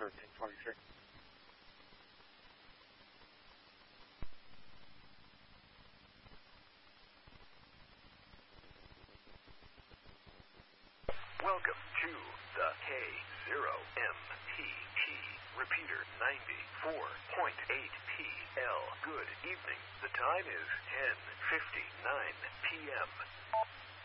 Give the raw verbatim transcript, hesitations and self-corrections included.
thirteen twenty-six. Welcome to the K zero M T T repeater ninety-four point eight P L. Good evening. The time is ten fifty-nine p m